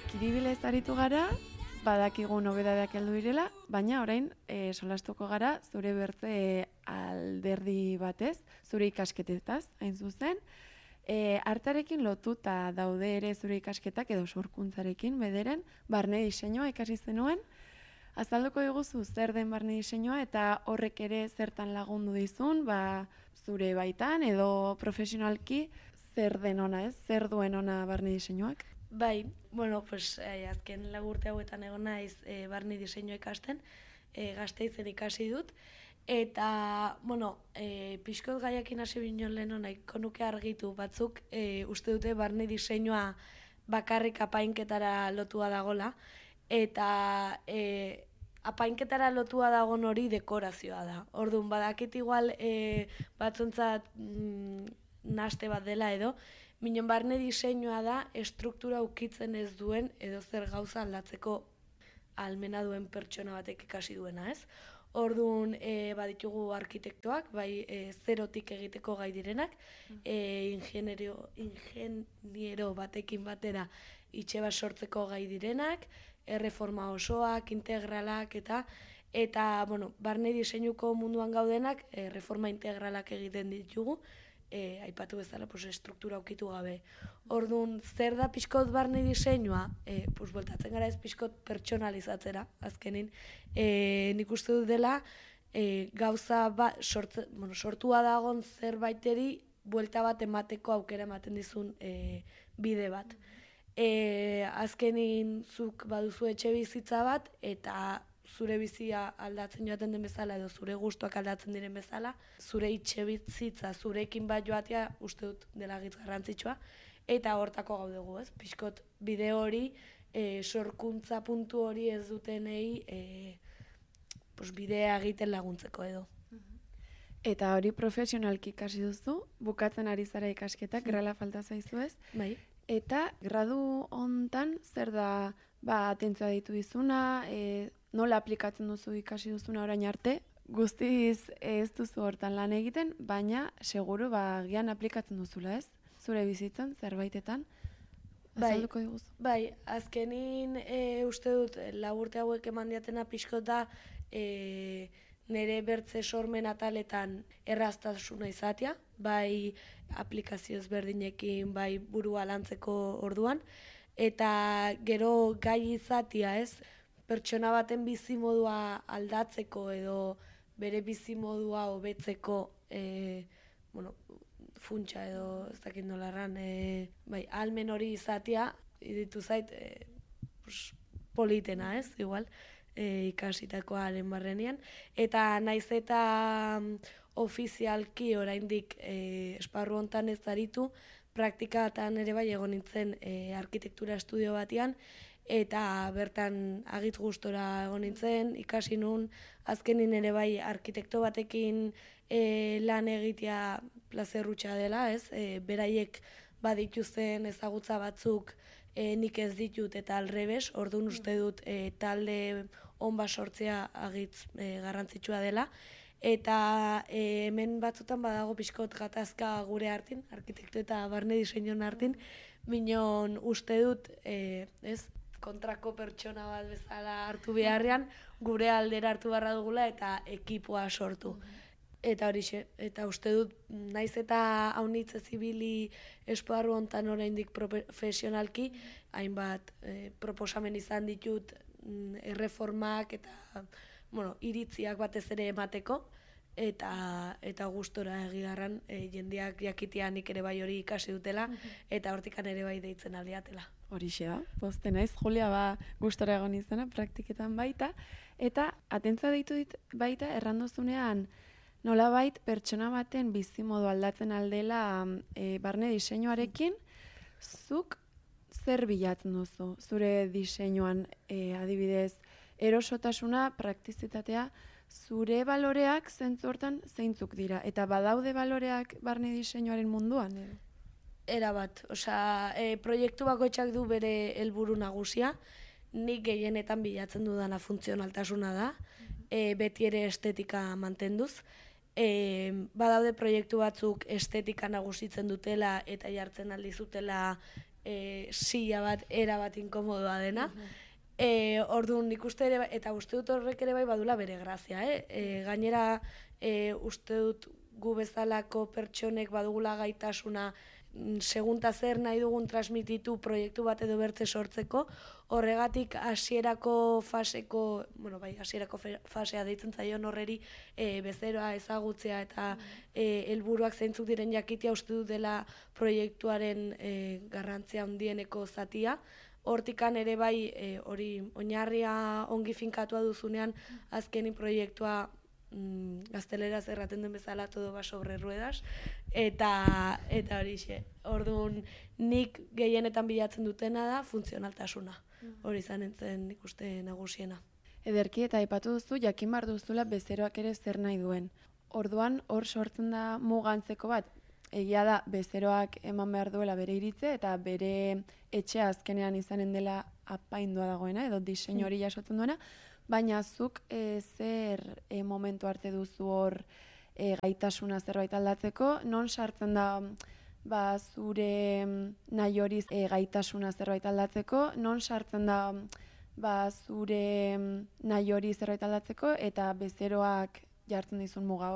Kiribilez aritu gara, badakigu nobedadeak heldu direla, baina orain solastuko gara zure bertze alderdi batez, zure ikasketetaz, hain zuzen. Artearekin lotuta daude ere zure ikasketak edo sorkuntzarekin bederen, barne diseinua ikasi zenuen. Azalduko diguzu zer den barne diseinua eta horrek ere zertan lagundu dizun, zure baitan edo profesionalki zer den ona, zer duen ona barne diseinuak? Bai, azken 4 urte hauetan egon naiz barne diseinua ikasten, Gasteizen ikasi dut, eta, pixkot gaiakin hasi binon lehen nahiko nuke argitu batzuk, uste dute barne diseinua bakarrik apainketara lotua dagola, eta apainketara lotua dagon hori dekorazioa da. Orduan, badakit igual batzuntzat naste bat dela edo, minon barne diseinua da estruktura ukitzen ez duen edo zer gauza aldatzeko ahalmena duen pertsona batek ikasi duena, ez? Orduan, baditugu arkitektoak, bai zerotik egiteko gai direnak, ingeniero batekin batera itxe bat sortzeko gai direnak, erreforma osoak, integralak eta barne diseinuko munduan gaudenak, reforma integralak egiten ditugu, aipatu bezala estruktura ukitu gabe. Orduan, zer da pixkot barne diseinua? Bueltatzen gara ez pixkot pertsonalizatzera, azkenin. Nik uste dut dela, gauza sortua dagon zerbaiteri buelta bat emateko aukera ematen dizun bide bat. Azkenin zuk baduzu etxe bizitza bat eta zure bizia aldatzen joaten den bezala edo zure gustuak aldatzen diren bezala, zure etxe bizitza zurekin bat joatea uste dut dela gitz garrantzitsua eta hortako gaudegu, ez? Pixkot bide hori, sorkuntza puntu hori ez dutenei bidea egiten laguntzeko edo. Eta hori profesionalki ikasi duzu, bukatzen ari zara ikasketak, grala falta zaizu ez? Bai. Eta gradu hontan zer da atentzioa ditu dizuna, nola aplikatzen duzu ikasi duzuna orain arte? Guztiz ez duzu hortan lan egiten, baina seguru gian aplikatzen duzula ez? Zure bizitzan, zerbaitetan, azalduko diguzu. Bai, azkenin uste dut 4 urte hauek eman diatena pixkot da nire bertze sormen ataletan erraztasuna izatea, bai aplikazio ezberdinekin, bai burua lantzeko orduan, eta gero gai izatea, ez? Pertsona baten bizimodua aldatzeko edo bere bizimodua hobetzeko funtsa edo ez dakit nola erran, ahalmen hori izatea, iruditu zait politena, ez? Igual, ikasitakoaren barrenean. Eta naiz eta ofizialki oraindik esparru hontan ez aritu, praktikatan ere bai egon nintzen arkitektura estudio batean, eta bertan agitz gustora egon nintzen, ikasi nun, azkenin ere bai arkitekto batekin lan egitea plazerrutxa dela, ez? Beraiek badituzten ezagutza batzuk nik ez ditut eta alrebes, orduan uste dut talde on bat sortzea agitz garrantzitsua dela, eta hemen batzutan badago pixkot gatazka gure artin, arkitekto eta barne diseinuen artin, minon uste dut, kontrako pertsona bat bezala hartu beharrean, gure aldera hartu beharra dugula eta ekipoa sortu. Eta horixe, eta uste dut, naiz eta haunitz ezibili esparru hontan oraindik profesionalki, hainbat proposamen izan ditut erreformak eta iritziak batez ere emateko, eta gustora egigarran jendeak jakitea nik ere bai hori ikasi dutela, eta hortikan ere bai deitzen aldiatela. Horixe da, pozten naiz, Julia gustora egon izena, praktiketan baita, eta atentzua deitu dit baita errandozunean, nolabait pertsona baten bizimodu aldatzen aldela barne diseinuarekin, zuk zer bilatzen duzu? Zure diseinuan adibidez, erosotasuna, praktizitatea, zure baloreak zentzu hortan zeintzuk dira? Eta badaude baloreak barne diseinuaren munduan? Erabat, proiektu bakoitzak du bere helburu nagusia, nik gehienetan bilatzen dudana funtzionaltasuna da, beti ere estetika mantenduz. Badaude proiektu batzuk estetika nagusitzen dutela eta jartzen aldizutela silla bat, era bat inkomodoa dena. Orduan nik uste ere, eta uste dut horrek ere bai badula bere grazia, gainera uste dut gu bezalako pertsonek badugula gaitasuna segunta zer nahi dugun transmititu proiektu bat edo bertze sortzeko, horregatik hasierako fasea deitzen zaion horreri bezeroa ezagutzea eta helburuak zeintzuk diren jakitea uste dut dela proiektuaren garrantzia handieneko zatia. Hortikan ere bai hori oinarria ongi finkatua duzunean azkenin proiektua gazteleraz erraten den bezala todo va sobre ruedas eta horixe. Orduan nik gehienetan bilatzen dutena da funtzionaltasuna. Hori izan zen nik uste nagusiena. Ederki eta aipatu duzu jakin behar duzula bezeroak ere zer nahi duen. Orduan hor sortzen da mugantzeko bat. Egia da bezeroak eman behar duela bere iritze eta bere etxea azkenean izanen dela apaindua dagoena edo diseinu hori jasotzen duena. Baina zuk zer momentu arte duzu hor gaitasuna zerbait aldatzeko, non sartzen da zure nahi hori gaitasuna zerbait aldatzeko, non sartzen da zure nahi hori zerbait aldatzeko eta bezeroak jartzen dizun muga